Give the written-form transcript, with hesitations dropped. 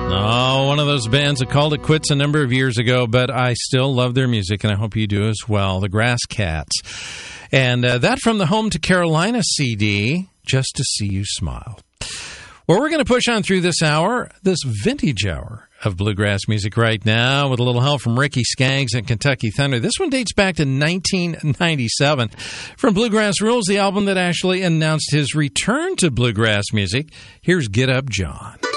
Oh, one of those bands that called it quits a number of years ago, but I still love their music, and I hope you do as well. The Grass Cats. And that from the Home to Carolina CD, Just to See You Smile. Well, we're going to push on through this hour, this vintage hour of bluegrass music right now with a little help from Ricky Skaggs and Kentucky Thunder. This one dates back to 1997. From Bluegrass Rules, the album that actually announced his return to bluegrass music, here's Get Up John.